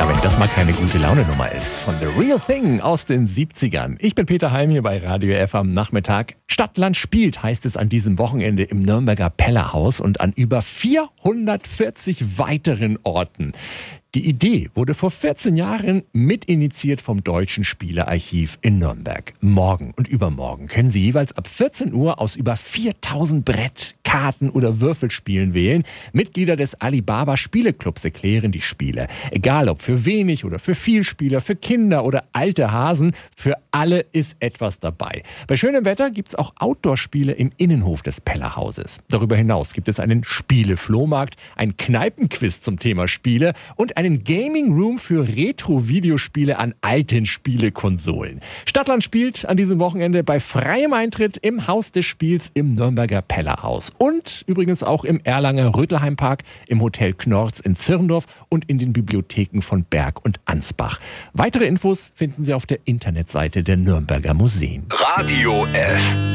Na, wenn das mal keine gute Laune-Nummer ist. Von The Real Thing aus den 70ern. Ich bin Peter Heim hier bei Radio F am Nachmittag. Stadtland spielt, heißt es an diesem Wochenende im Nürnberger Pellerhaus und an über 440 weiteren Orten. Die Idee wurde vor 14 Jahren mitinitiiert vom Deutschen Spielearchiv in Nürnberg. Morgen und übermorgen können Sie jeweils ab 14 Uhr aus über 4000 Brett-, Karten- oder Würfelspielen wählen. Mitglieder des Alibaba Spieleclubs erklären die Spiele. Egal ob für wenig oder für viel Spieler, für Kinder oder alte Hasen, für alle ist etwas dabei. Bei schönem Wetter gibt's auch Outdoor-Spiele im Innenhof des Pellerhauses. Darüber hinaus gibt es einen Spiele-Flohmarkt, ein Kneipenquiz zum Thema Spiele und einen Gaming-Room für Retro-Videospiele an alten Spielekonsolen. Stadtland spielt an diesem Wochenende bei freiem Eintritt im Haus des Spiels im Nürnberger Pellerhaus. Und übrigens auch im Erlanger Rötelheimpark, im Hotel Knorz in Zirndorf und in den Bibliotheken von Berg und Ansbach. Weitere Infos finden Sie auf der Internetseite der Nürnberger Museen. Radio F.